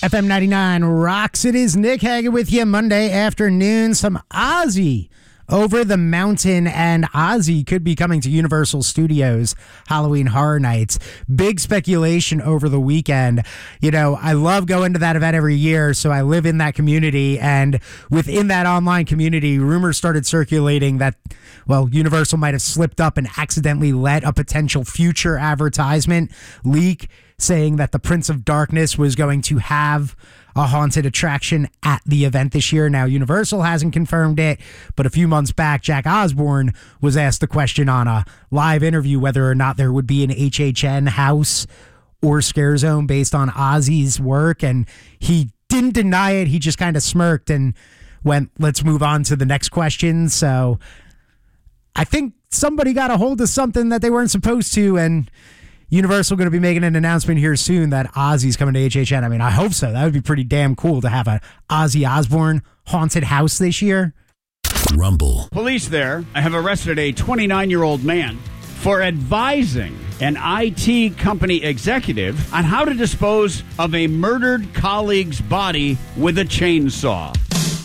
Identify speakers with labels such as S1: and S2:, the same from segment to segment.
S1: FM 99 rocks. It is Nick Haggett with you Monday afternoon. Some Ozzy Over the Mountain, and Ozzy could be coming to Universal Studios Halloween Horror Nights. Big speculation over the weekend. You know, I love going to that event every year, so I live in that community, and within that online community, rumors started circulating that, well, Universal might have slipped up and accidentally let a potential future advertisement leak saying that the Prince of Darkness was going to have a haunted attraction at the event this year. Now, Universal hasn't confirmed it, but a few months back, Jack Osbourne was asked the question on a live interview whether or not there would be an HHN house or scare zone based on Ozzy's work, and he didn't deny it. He just kind of smirked and went, let's move on to the next question. So I think somebody got a hold of something that they weren't supposed to, and Universal going to be making an announcement here soon that Ozzy's coming to HHN. I mean, I hope so. That would be pretty damn cool to have a Ozzy Osbourne haunted house this year.
S2: Rumble.
S3: Police there have arrested a 29-year-old man for advising an IT company executive on how to dispose of a murdered colleague's body with a chainsaw.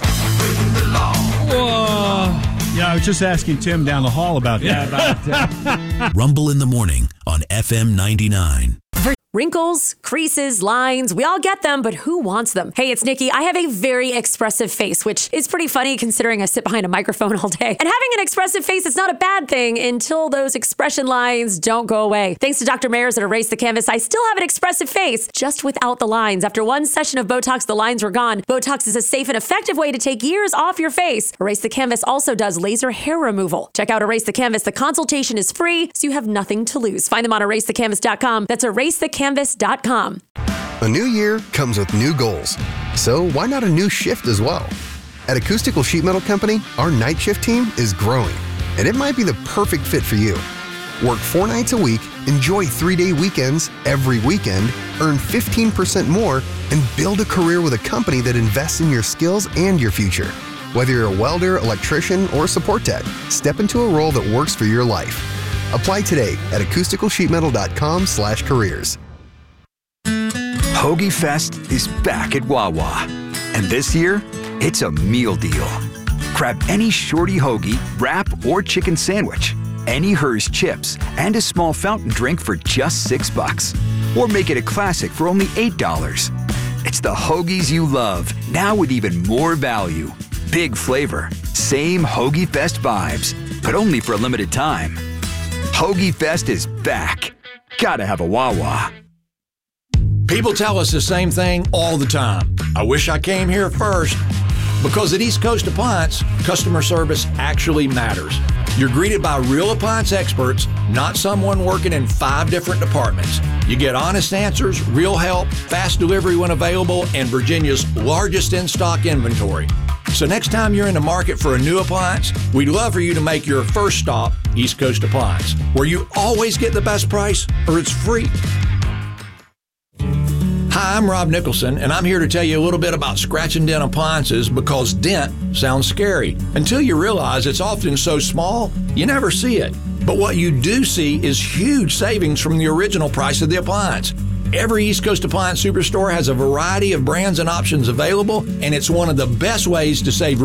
S4: Whoa. Yeah, I was just asking Tim down the hall about that.
S2: Rumble in the morning on FM 99.
S5: Wrinkles, creases, lines, we all get them, but who wants them? Hey, it's Nikki. I have a very expressive face, which is pretty funny considering I sit behind a microphone all day. And having an expressive face is not a bad thing until those expression lines don't go away. Thanks to Dr. Mayers at Erase the Canvas, I still have an expressive face, just without the lines. After one session of Botox, the lines were gone. Botox is a safe and effective way to take years off your face. Erase the Canvas also does laser hair removal. Check out Erase the Canvas. The consultation is free, so you have nothing to lose. Find them on erasethecanvas.com. That's erasethecanvas.com.
S6: A new year comes with new goals, so why not a new shift as well? At Acoustical Sheet Metal Company, our night shift team is growing, and it might be the perfect fit for you. Work 4 nights a week, enjoy 3-day weekends every weekend, earn 15% more, and build a career with a company that invests in your skills and your future. Whether you're a welder, electrician, or support tech, step into a role that works for your life. Apply today at acousticalsheetmetal.com/careers.
S7: Hoagie Fest is back at Wawa. And this year, it's a meal deal. Grab any shorty hoagie, wrap, or chicken sandwich, any Hers chips, and a small fountain drink for just $6. Or make it a classic for only $8. It's the hoagies you love, now with even more value. Big flavor, same Hoagie Fest vibes, but only for a limited time. Hoagie Fest is back. Gotta have a Wawa.
S8: People tell us the same thing all the time. I wish I came here first. Because at East Coast Appliance, customer service actually matters. You're greeted by real appliance experts, not someone working in 5 different departments. You get honest answers, real help, fast delivery when available, and Virginia's largest in-stock inventory. So next time you're in the market for a new appliance, we'd love for you to make your first stop East Coast Appliance, where you always get the best price or it's free. Hi, I'm Rob Nicholson, and I'm here to tell you a little bit about scratch and dent appliances because dent sounds scary until you realize it's often so small you never see it. But what you do see is huge savings from the original price of the appliance. Every East Coast Appliance Superstore has a variety of brands and options available, and it's one of the best ways to save